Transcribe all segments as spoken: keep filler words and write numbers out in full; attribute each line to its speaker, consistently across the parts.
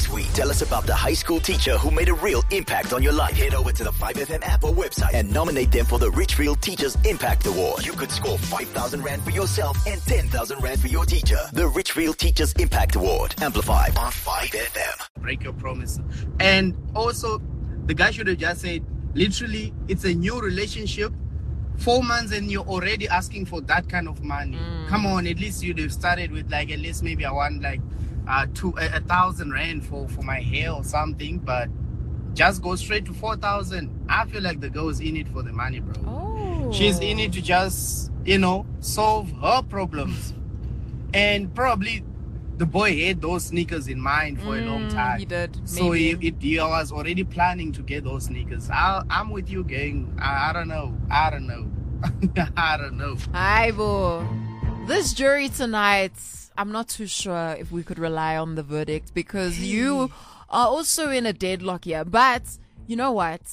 Speaker 1: Next week, tell us about the high school teacher who made a real impact on your life. Head over to the five F M app or website and nominate them for the Richfield Teachers Impact Award. You could score five thousand rand for yourself and ten thousand rand for your teacher. The Richfield Teachers Impact Award. Amplified on five F M.
Speaker 2: Break your promise. And also, the guy should have just said, literally, it's a new relationship. Four months and you're already asking for that kind of money. Mm. Come on, at least you'd have started with like, at least maybe I want like uh, two, a, a thousand rand for, for my hair or something. But just go straight to four thousand. I feel like the girl's in it for the money, bro.
Speaker 3: Oh.
Speaker 2: She's in it to just, you know, solve her problems. And probably the boy had those sneakers in mind for mm, a long time.
Speaker 3: He did.
Speaker 2: So
Speaker 3: maybe.
Speaker 2: he, it, he was already planning to get those sneakers. I, I'm with you, gang. I, I don't know. I don't know. I don't know.
Speaker 3: Aibo. This jury tonight, I'm not too sure if we could rely on the verdict because you are also in a deadlock here. But you know what?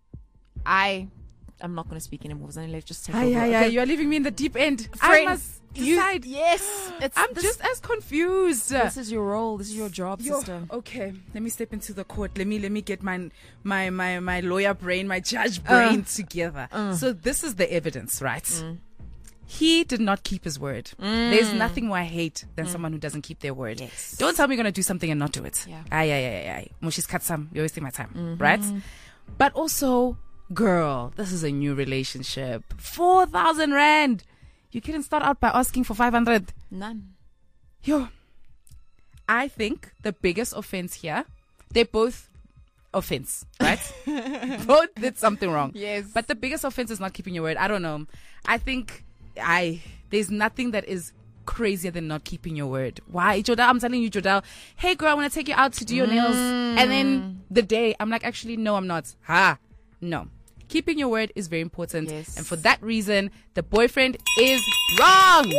Speaker 3: I, I'm not going to speak anymore. Let's just take
Speaker 4: Aye,
Speaker 3: over.
Speaker 4: aye, aye. You're leaving me in the deep end.
Speaker 3: Friend,
Speaker 4: I must
Speaker 3: you,
Speaker 4: decide.
Speaker 3: yes. It's,
Speaker 4: I'm
Speaker 3: this,
Speaker 4: just as confused.
Speaker 3: This is your role. This is your job,
Speaker 4: Yo,
Speaker 3: sister.
Speaker 4: Okay, let me step into the court. Let me let me get my my my, my lawyer brain, my judge brain uh, together. Uh. So this is the evidence, right? Mm. He did not keep his word. Mm. There's nothing more I hate than mm. someone who doesn't keep their word.
Speaker 3: Yes.
Speaker 4: Don't tell me you're going to do something and not do it.
Speaker 3: Yeah.
Speaker 4: Aye, aye, aye, aye. Mushi's cut some. You're wasting my time.
Speaker 3: Mm-hmm.
Speaker 4: Right? But also, girl, this is a new relationship. four thousand rand. You couldn't start out by asking for five hundred.
Speaker 3: None.
Speaker 4: Yo. I think the biggest offense here, they're both offense, right? Both did something wrong.
Speaker 3: Yes.
Speaker 4: But the biggest offense is not keeping your word. I don't know. I think I there's nothing that is crazier than not keeping your word. Why? Jodel, I'm telling you, Jodel, hey girl, I want to take you out to do your mm. nails. And then the day, I'm like, actually, no, I'm not. Ha. No. Keeping your word is very important.
Speaker 3: Yes.
Speaker 4: And for that reason, the boyfriend is wrong.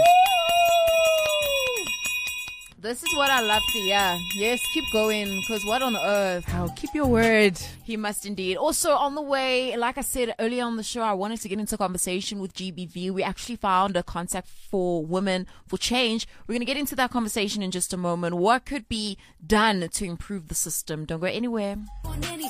Speaker 3: This is what I love to hear. Yes, keep going, because what on earth?
Speaker 4: How? Keep your word.
Speaker 3: He must indeed. Also, on the way, like I said earlier on the show, I wanted to get into conversation with G B V. We actually found a contact for Women for Change. We're going to get into that conversation in just a moment. What could be done to improve the system? Don't go anywhere.